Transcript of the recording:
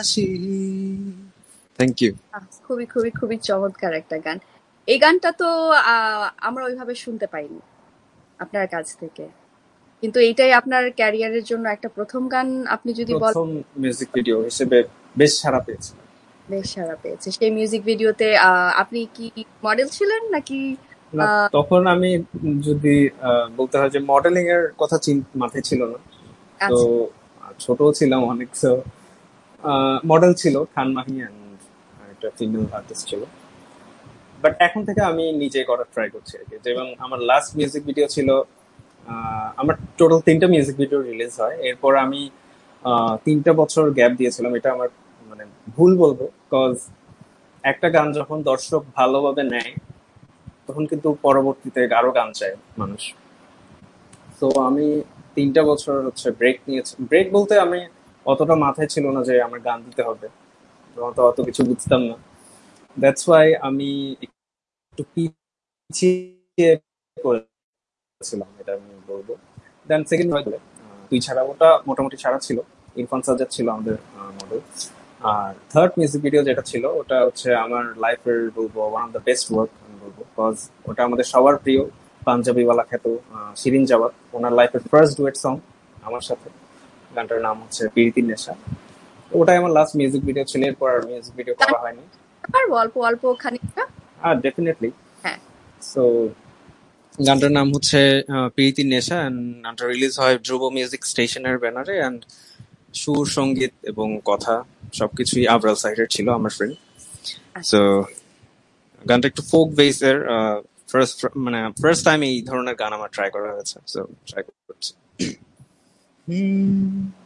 Thank you. খুবই খুবই খুবই চমৎকার একটা গান। এই গানটা তো আমরা ওইভাবে শুনতে পাইনি আপনার কাছ থেকে, কিন্তু এইটাই আপনার ক্যারিয়ারের জন্য একটা প্রথম গান। আপনি যদি বলেন, প্রথম মিউজিক ভিডিও হিসেবে বেশ সাড়া পেয়েছে। বেশ সাড়া পেয়েছে। সেই মিউজিক ভিডিওতে আপনি কি মডেল ছিলেন নাকি? না, তখন আমি যদি বলতে হয় যে মডেলিং এর কথা মাথায় ছিল না, তো আচ্ছা ছোট ছিলাম অনেক। তো মডেল ছিল খান মাহি and একটা ফিমেল আর্টিস্ট ছিল। বাট এখন থেকে আমি নিজে করার ট্রাই করছি আর কি। যেমন আমার লাস্ট মিউজিক ভিডিও ছিল, আমার টোটাল 3টা মিউজিক ভিডিও রিলিজ হয়। এরপর আমি 3টা বছর গ্যাপ দিয়েছিলাম। এটা আমার মানে ভুল বলবো, কজ একটা গান যখন দর্শক ভালোভাবে নেয় তখন কিন্তু পরবর্তীতে আরো গান চায় মানুষ। তো আমি 3টা বছর হচ্ছে ব্রেক নিয়েছি। ব্রেক বলতে আমি অতটা মাথায় ছিল না যে আমার গান দিতে হবে, তখন তো অত কিছু বুঝতাম না। দ্যাটস ওয়াই আমি একটু পিছিয়ে পড়েছিলাম, এটা আমি বলবো। দেন সেকেন্ড হয়ে তুই ছাড়া, ওটা মোটামুটি ছাড়া ছিল। ইরফান সাজ্জাদ ছিল আমাদের মডেল। আর থার্ড মিউজিক ভিডিও যেটা ছিল ওটা হচ্ছে আমার লাইফের বলবো one of the best work আমি বলবো, বিকজ ওটা আমাদের সবার প্রিয় পাঞ্জাবিওয়ালা খ্যাত শিরিন জাওয়াত, ওনার লাইফের ফার্স্ট ডুয়েট সং আমার সাথে। গানটার নাম হচ্ছে পিরিতির নেশা। ওটাই আমার লাস্ট মিউজিক ভিডিও ছিল। এরপর আর মিউজিক ভিডিও করা হয়নি। পারবো অল্প অল্প খানিকটা? আর ডেফিনেটলি। হ্যাঁ, সো গানটার নাম হচ্ছে প্রীতি নেশা, and গানটা রিলিজ হয় ধ্রুব মিউজিক স্টেশনের ব্যানারে। অ্যান্ড সুর, সঙ্গীত এবং কথা সবকিছুই আবরাল সাইডের ছিল, আমার ফ্রেন্ড। সো গানটা একটু ফোক বেসের, ফার্স্ট টাইম এই ধরনের গান আমার ট্রাই করা হয়েছে, সো ট্রাই করছি।